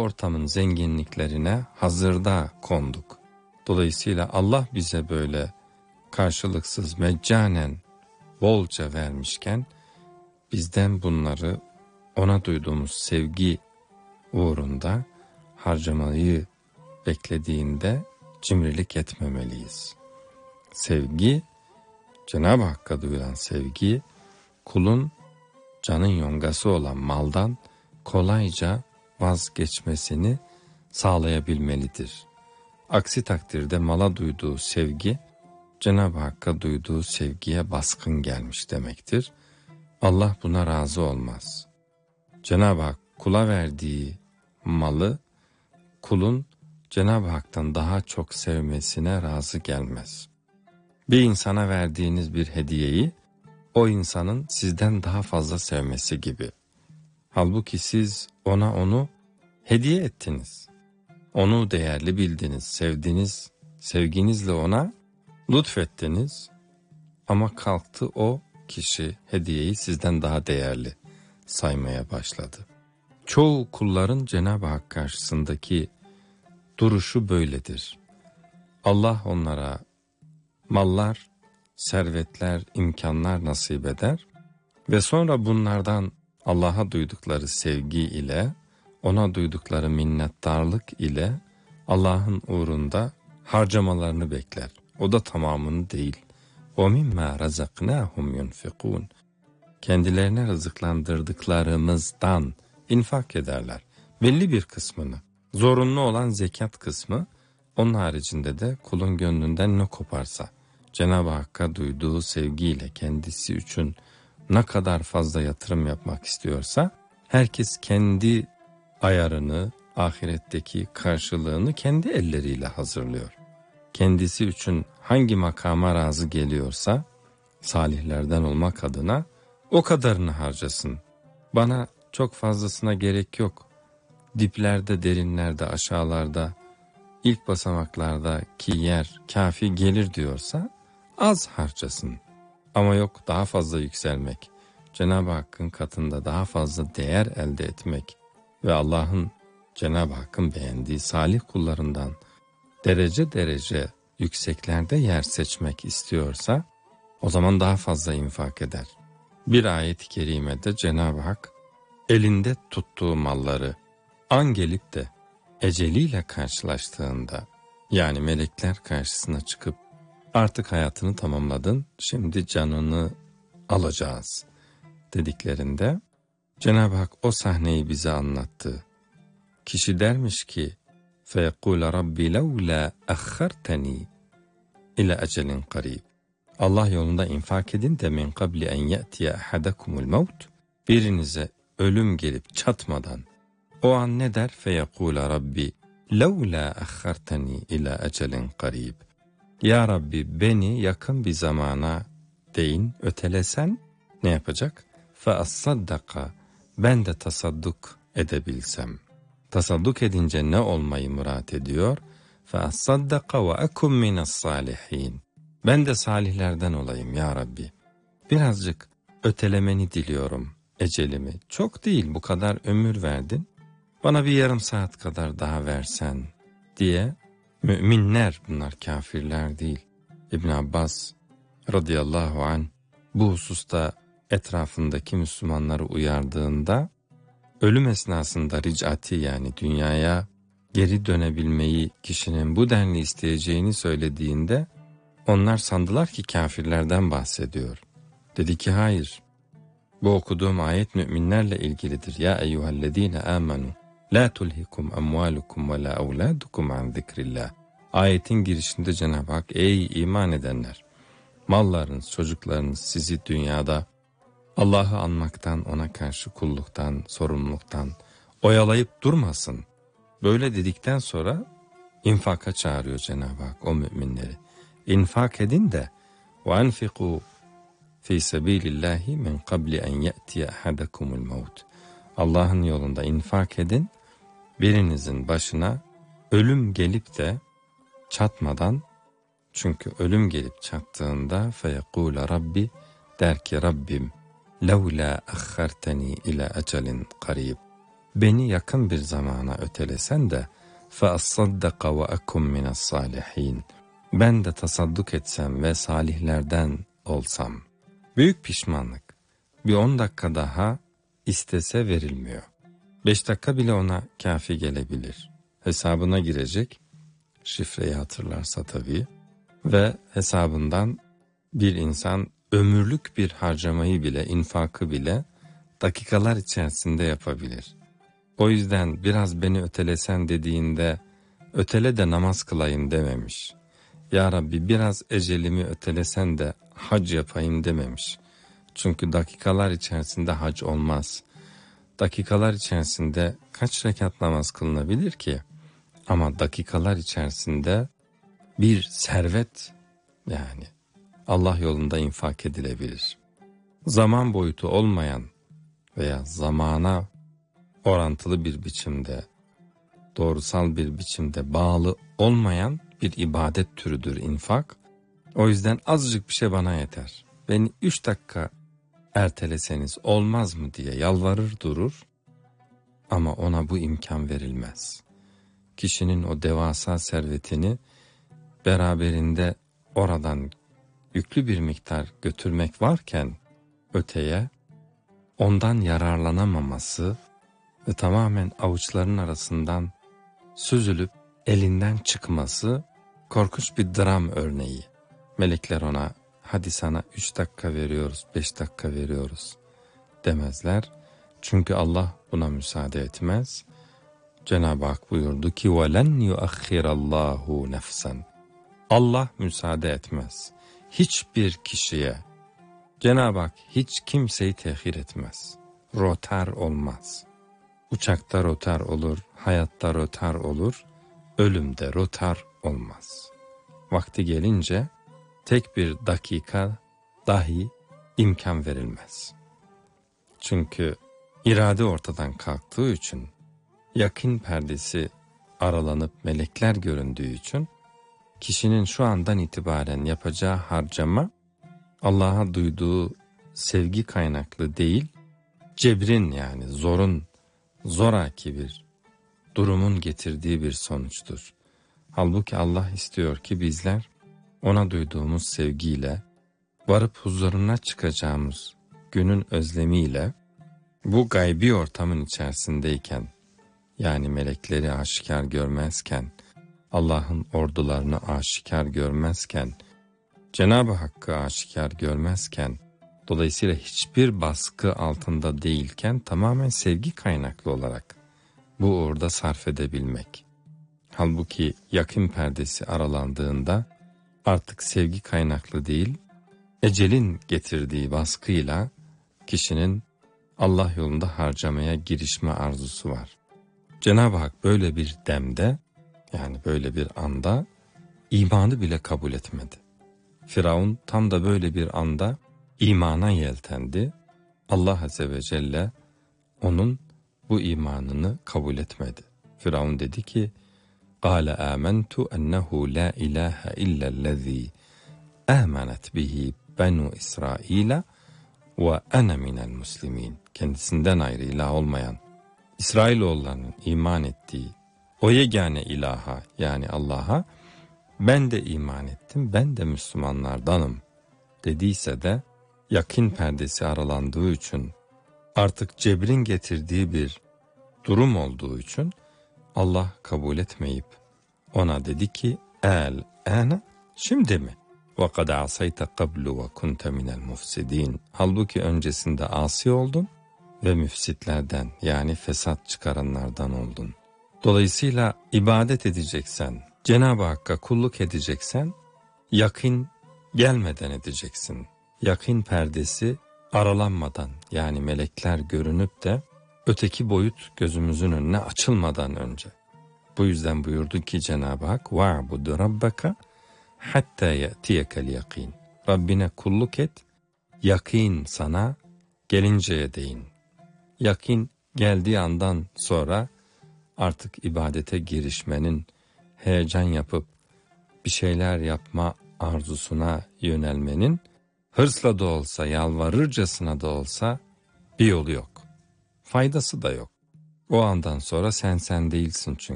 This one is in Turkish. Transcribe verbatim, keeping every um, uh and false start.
ortamın zenginliklerine hazırda konduk. Dolayısıyla Allah bize böyle karşılıksız meccanen bolca vermişken bizden bunları ona duyduğumuz sevgi uğrunda harcamayı beklediğinde cimrilik etmemeliyiz. Sevgi, Cenab-ı Hakk'a duyulan sevgi, kulun canın yongası olan maldan kolayca vazgeçmesini sağlayabilmelidir. Aksi takdirde mala duyduğu sevgi, Cenab-ı Hakk'a duyduğu sevgiye baskın gelmiş demektir. Allah buna razı olmaz. Cenab-ı Hak kula verdiği malı, kulun Cenab-ı Hak'tan daha çok sevmesine razı gelmez. Bir insana verdiğiniz bir hediyeyi, o insanın sizden daha fazla sevmesi gibi. Halbuki siz ona onu hediye ettiniz. Onu değerli bildiniz, sevdiniz, sevginizle ona lütfettiniz. Ama kalktı o kişi hediyeyi sizden daha değerli saymaya başladı. Çoğu kulların Cenab-ı Hak karşısındaki duruşu böyledir. Allah onlara mallar, servetler, imkanlar nasip eder ve sonra bunlardan Allah'a duydukları sevgi ile, ona duydukları minnettarlık ile Allah'ın uğrunda harcamalarını bekler. O da tamamını değil. وَمِمَّا رَزَقْنَاهُمْ يُنْفِقُونَ Kendilerine rızıklandırdıklarımızdan infak ederler. Belli bir kısmını, zorunlu olan zekat kısmı, onun haricinde de kulun gönlünden ne koparsa, Cenab-ı Hakk'a duyduğu sevgiyle kendisi için ne kadar fazla yatırım yapmak istiyorsa, herkes kendi ayarını, ahiretteki karşılığını kendi elleriyle hazırlıyor. Kendisi için hangi makama razı geliyorsa, salihlerden olmak adına o kadarını harcasın. Bana çok fazlasına gerek yok. Diplerde, derinlerde, aşağılarda, ilk basamaklardaki yer kafi gelir diyorsa az harcasın. Ama yok daha fazla yükselmek, Cenab-ı Hakk'ın katında daha fazla değer elde etmek ve Allah'ın, Cenab-ı Hakk'ın beğendiği salih kullarından derece derece yükseklerde yer seçmek istiyorsa o zaman daha fazla infak eder. Bir ayet-i kerimede Cenab-ı Hak elinde tuttuğu malları an gelip de eceliyle karşılaştığında, yani melekler karşısına çıkıp artık hayatını tamamladın, şimdi canını alacağız dediklerinde Cenab-ı Hak o sahneyi bize anlattı. Kişi dermiş ki فَيَقُولَ رَبِّ لَوْلَا أَخَّرْتَنِي اِلَى اَجَلٍ قَرِيبٍ Allah yolunda infak edin de min qabli en ye'tiye ahadakumul mevt, birinize ölüm gelip çatmadan o an ne der? Feyekula Rabbi levla akhartani ila ecelin qarib. Ya Rabbi beni yakın bir zamana değin ötelesen ne yapacak? Fe as-saddaka, ben de tasadduk edebilsem. Tasadduk edince ne olmayı murat ediyor? Fe as-saddaka ve akum minas salihin. Ben de salihlerden olayım ya Rabbi. Birazcık ötelemeni diliyorum ecelimi. Çok değil, bu kadar ömür verdin. Bana bir yarım saat kadar daha versen diye müminler, bunlar kafirler değil. İbn Abbas radıyallahu anh bu hususta etrafındaki Müslümanları uyardığında ölüm esnasında ricati, yani dünyaya geri dönebilmeyi kişinin bu denli isteyeceğini söylediğinde onlar sandılar ki kafirlerden bahsediyor. Dedi ki hayır, bu okuduğum ayet müminlerle ilgilidir. Ya eyyühellezine amenu la tulhikum amwalukum ve la evladukum an zikrillah. Ayetin girişinde Cenab-ı Hak ey iman edenler, mallarınız, çocuklarınız sizi dünyada Allah'ı anmaktan, ona karşı kulluktan, sorumluluktan oyalayıp durmasın. Böyle dedikten sonra infaka çağırıyor Cenab-ı Hak o müminleri. İnfak edin de وَاَنْفِقُوا فِي سَب۪يلِ اللّٰهِ مِنْ قَبْلِ اَنْ يَأْتِيَ اَحَدَكُمُ الْمَوْتِ. Allah'ın yolunda infak edin, birinizin başına ölüm gelip de çatmadan, çünkü ölüm gelip çattığında فَيَقُولَ Rabbi, der ki Rabbim لَوْلَا أَخَّرْتَنِي اِلَى اَجَلٍ قَرِيبٍ. beni yakın bir zamana ötelesen de فَأَصَّدَّقَ وَأَكُمْ مِنَ الصَّالِحِينَ ben de tasadduk etsem ve salihlerden olsam. Büyük pişmanlık. Bir on dakika daha istese verilmiyor. Beş dakika bile ona kafi gelebilir. Hesabına girecek, şifreyi hatırlarsa tabii, ve hesabından bir insan ömürlük bir harcamayı bile, infakı bile dakikalar içerisinde yapabilir. O yüzden biraz beni ötelesen dediğinde ötele de namaz kılayım dememiş. Ya Rabbi biraz ecelimi ötelesen de hac yapayım dememiş. Çünkü dakikalar içerisinde hac olmaz. Dakikalar içerisinde kaç rekat namaz kılınabilir ki? Ama dakikalar içerisinde bir servet, yani Allah yolunda infak edilebilir. Zaman boyutu olmayan veya zamana orantılı bir biçimde, doğrusal bir biçimde bağlı olmayan bir ibadet türüdür infak. O yüzden azıcık bir şey bana yeter. Beni üç dakika erteleseniz olmaz mı diye yalvarır durur. Ama ona bu imkan verilmez. Kişinin o devasa servetini beraberinde oradan yüklü bir miktar götürmek varken öteye ondan yararlanamaması ve tamamen avuçlarının arasından süzülüp elinden çıkması korkunç bir dram örneği. Melekler ona hadi sana üç dakika veriyoruz, beş dakika veriyoruz demezler. Çünkü Allah buna müsaade etmez. Cenab-ı Hak buyurdu ki وَلَنْ يُؤَخِّرَ اللّٰهُ نَفْسًا Allah müsaade etmez. Hiçbir kişiye, Cenab-ı Hak hiç kimseyi tehir etmez. Rotar olmaz. Uçakta rotar olur, hayatta rotar olur, ölümde rotar olmaz. Vakti gelince tek bir dakika dahi imkan verilmez. Çünkü irade ortadan kalktığı için, yakın perdesi aralanıp melekler göründüğü için, kişinin şu andan itibaren yapacağı harcama, Allah'a duyduğu sevgi kaynaklı değil, cebrin yani zorun, zoraki bir durumun getirdiği bir sonuçtur. Halbuki Allah istiyor ki bizler ona duyduğumuz sevgiyle, varıp huzuruna çıkacağımız günün özlemiyle, bu gaybi ortamın içerisindeyken, yani melekleri aşikar görmezken, Allah'ın ordularını aşikar görmezken, Cenab-ı Hakk'ı aşikar görmezken, dolayısıyla hiçbir baskı altında değilken tamamen sevgi kaynaklı olarak bu uğurda sarf edebilmek. Halbuki yakın perdesi aralandığında artık sevgi kaynaklı değil, ecelin getirdiği baskıyla kişinin Allah yolunda harcamaya girişme arzusu var. Cenab-ı Hak böyle bir demde, yani böyle bir anda imanı bile kabul etmedi. Firavun tam da böyle bir anda imana yeltendi. Allah Azze ve Celle onun bu imanını kabul etmedi. Firavun dedi ki, قَالَ آمَنْتُ أَنَّهُ لَا إِلَٰهَ إِلَّا الَّذ۪ي آمَنَتْ بِهِ بَنُوا إِسْرَائِيلَ وَأَنَا مِنَ الْمُسْلِمِينَ Kendisinden ayrı ilah olmayan, İsrailoğullarının iman ettiği o yegane ilaha, yani Allah'a ben de iman ettim, ben de Müslümanlardanım dediyse de yakın perdesi aralandığı için, artık cebrin getirdiği bir durum olduğu için Allah kabul etmeyip ona dedi ki el ana, şimdi mi? وَقَدْ عَصَيْتَ قَبْلُ وَكُنْتَ مِنَ الْمُفْسِد۪ينَ Halbuki öncesinde asi oldun ve müfsitlerden, yani fesat çıkaranlardan oldun. Dolayısıyla ibadet edeceksen, Cenab-ı Hakk'a kulluk edeceksen, yakın gelmeden edeceksin. Yakın perdesi aralanmadan, yani melekler görünüp de öteki boyut gözümüzün önüne açılmadan önce. Bu yüzden buyurdu ki Cenab-ı Hak وَاعْبُدُ رَبَّكَ hatta yetiyekel yakin. Rabbine kulluk et, yakin sana gelinceye değin. Yakin geldiği andan sonra artık ibadete girişmenin, heyecan yapıp bir şeyler yapma arzusuna yönelmenin, hırsla da olsa, yalvarırcasına da olsa bir yolu yok. Faydası da yok. O andan sonra sen sen değilsin çünkü.